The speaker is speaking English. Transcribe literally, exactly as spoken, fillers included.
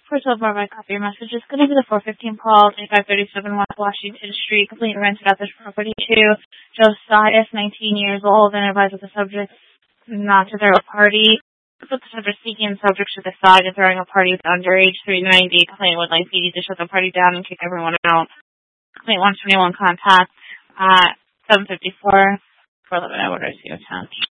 For Silver, my copy your message is going to be the four fifteen Paul, twenty-five thirty-seven West Washington Street, complete rented out this property to Josiah, nineteen years old, and advised that the subject not to throw a party. But the subject seeking subject to decide if throwing a party with underage three ninety. Complaint would like P D to shut the party down and kick everyone out. Complaint one twenty-one contact at seven fifty-four for eleven hours, you know,